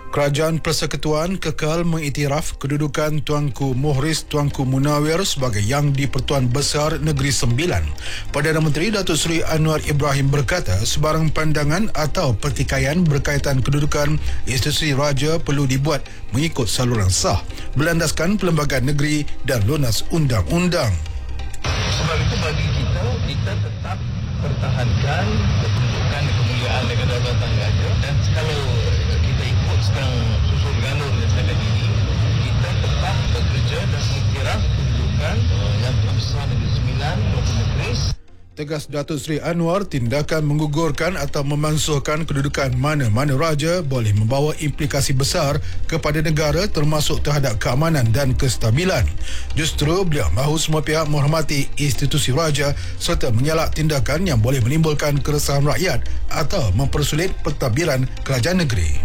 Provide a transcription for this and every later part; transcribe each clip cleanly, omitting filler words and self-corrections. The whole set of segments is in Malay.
Kerajaan Persekutuan kekal mengiktiraf kedudukan Tuanku Muhriz Tuanku Munawir sebagai Yang di-Pertuan Besar Negeri Sembilan. Perdana Menteri Datuk Seri Anwar Ibrahim berkata sebarang pandangan atau pertikaian berkaitan kedudukan institusi raja perlu dibuat mengikut saluran sah, berlandaskan Perlembagaan Negeri dan lunas undang-undang. Sebab itu bagi kita tetap pertahankan kedudukan kemuliaan dan kedaulatan raja, dan kalau kita ikut sekarang susul galur yang sekarang ini, kita tetap bekerja dan mengiktiraf kedudukan yang terbesar Negeri Sembilan, Tuanku Muhriz. Tegas Datuk Seri Anwar, tindakan menggugurkan atau memansuhkan kedudukan mana-mana raja boleh membawa implikasi besar kepada negara termasuk terhadap keamanan dan kestabilan. Justru beliau mahu semua pihak menghormati institusi raja serta mengelak tindakan yang boleh menimbulkan keresahan rakyat atau mempersulit pentadbiran kerajaan negeri.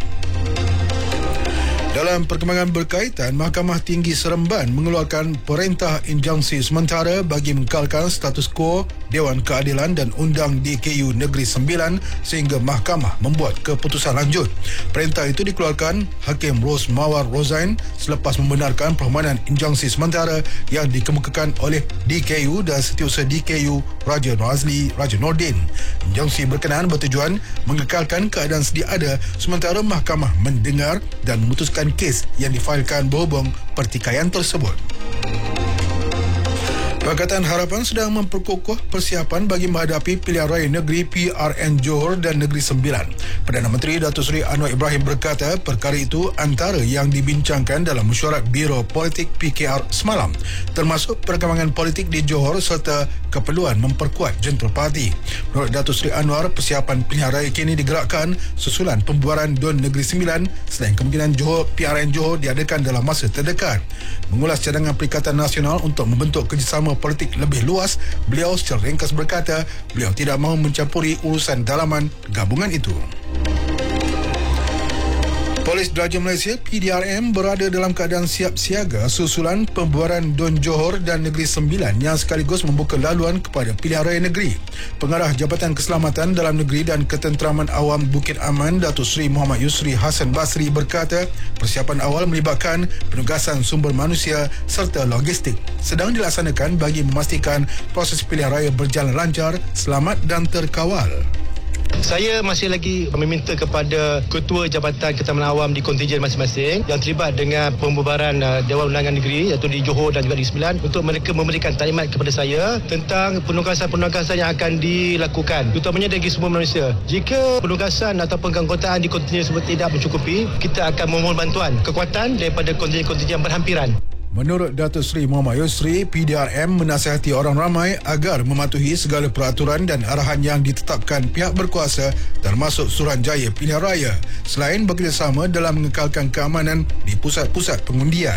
Dalam perkembangan berkaitan, Mahkamah Tinggi Seremban mengeluarkan perintah injunksi sementara bagi mengekalkan status quo Dewan Keadilan dan Undang DKU Negeri Sembilan sehingga mahkamah membuat keputusan lanjut. Perintah itu dikeluarkan Hakim Ros Mawar Rozain selepas membenarkan permohonan injunksi sementara yang dikemukakan oleh DKU dan Setiausaha DKU Raja Noazli Raja Nordin. Injunksi berkenaan bertujuan mengekalkan keadaan sedia ada sementara mahkamah mendengar dan memutuskan kes yang difailkan berhubung pertikaian tersebut. Pakatan Harapan sedang memperkokoh persiapan bagi menghadapi pilihan raya negeri PRN Johor dan Negeri Sembilan. Perdana Menteri Datuk Seri Anwar Ibrahim berkata perkara itu antara yang dibincangkan dalam mesyuarat Biro Politik PKR semalam, termasuk perkembangan politik di Johor serta keperluan memperkuat jentera parti. Menurut Datuk Seri Anwar, persiapan pilihan raya kini digerakkan susulan pembubaran DUN Negeri Sembilan selain kemungkinan PRN Johor diadakan dalam masa terdekat. Mengulas cadangan Perikatan Nasional untuk membentuk kerjasama politik lebih luas, beliau secara ringkas berkata beliau tidak mahu mencampuri urusan dalaman gabungan itu. Polis Diraja Malaysia PDRM berada dalam keadaan siap siaga susulan pembubaran DUN Johor dan Negeri Sembilan yang sekaligus membuka laluan kepada pilihan raya negeri. Pengarah Jabatan Keselamatan Dalam Negeri dan Ketenteraman Awam Bukit Aman Datuk Seri Muhammad Yusri Hassan Basri berkata persiapan awal melibatkan penugasan sumber manusia serta logistik sedang dilaksanakan bagi memastikan proses pilihan raya berjalan lancar, selamat dan terkawal. Saya masih lagi meminta kepada Ketua Jabatan Ketenteraman Awam di kontijen masing-masing yang terlibat dengan pembubaran Dewan Undangan Negeri iaitu di Johor dan juga di Sembilan untuk mereka memberikan taklimat kepada saya tentang penugasan-penugasan yang akan dilakukan, terutamanya dari semua manusia. Jika penugasan atau keanggotaan di kontijen tersebut tidak mencukupi, kita akan memohon bantuan kekuatan daripada kontijen-kontijen berhampiran. Menurut Datuk Seri Muhammad Yusri, PDRM menasihati orang ramai agar mematuhi segala peraturan dan arahan yang ditetapkan pihak berkuasa termasuk Suruhanjaya Pilihan Raya selain bekerjasama dalam mengekalkan keamanan di pusat-pusat pengundian.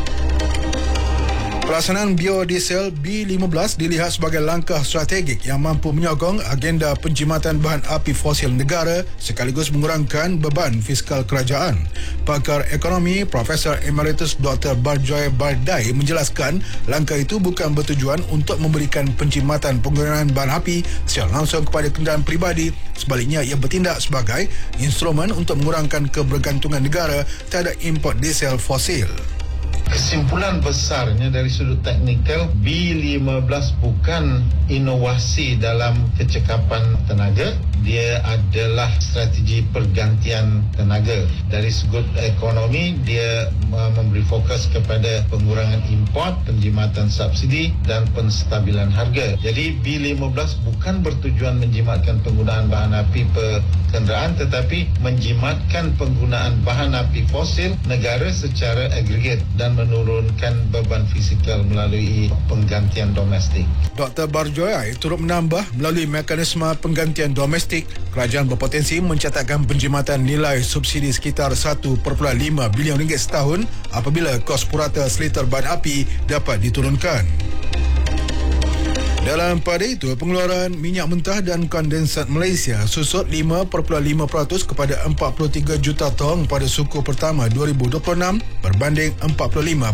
Pelaksanaan biodiesel B15 dilihat sebagai langkah strategik yang mampu menyokong agenda penjimatan bahan api fosil negara sekaligus mengurangkan beban fiskal kerajaan. Pakar ekonomi Profesor Emeritus Dr. Barjoy Bardai menjelaskan langkah itu bukan bertujuan untuk memberikan penjimatan penggunaan bahan api secara langsung kepada kenderaan peribadi, sebaliknya ia bertindak sebagai instrumen untuk mengurangkan kebergantungan negara terhadap import diesel fosil. Kesimpulan besarnya dari sudut teknikal, B15 bukan inovasi dalam kecekapan tenaga, dia adalah strategi pergantian tenaga. Dari sudut ekonomi, dia memberi fokus kepada pengurangan import, penjimatan subsidi dan penstabilan harga. Jadi B15 bukan bertujuan menjimatkan penggunaan bahan api kenderaan, tetapi menjimatkan penggunaan bahan api fosil negara secara agregat dan menurunkan beban fizikal melalui penggantian domestik. Dr. Barjoy turut menambah melalui mekanisme penggantian domestik, kerajaan berpotensi mencatatkan penjimatan nilai subsidi sekitar 1.5 bilion ringgit setahun apabila kos purata seliter bahan api dapat diturunkan. Dalam pada itu, pengeluaran minyak mentah dan kondensat Malaysia susut 5.5% kepada 43 juta tong pada suku pertama 2026 berbanding 45